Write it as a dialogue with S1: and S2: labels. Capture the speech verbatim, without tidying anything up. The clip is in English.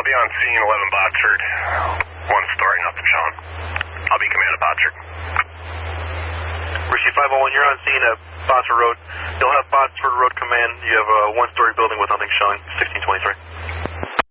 S1: I'll be on scene, eleven Botsford. One story, nothing showing. I'll be command of Botsford.
S2: Rishi five oh one, you're on scene at Botsford Road. You'll have Botsford Road Command. You have a one-story building with nothing showing, sixteen twenty-three.